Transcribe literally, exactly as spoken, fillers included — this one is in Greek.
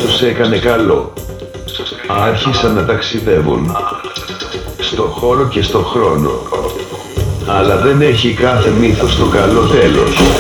τους έκανε καλό. Άρχισαν να ταξιδεύουν στο χώρο και στο χρόνο. Αλλά δεν έχει κάθε μύθος το καλό τέλος.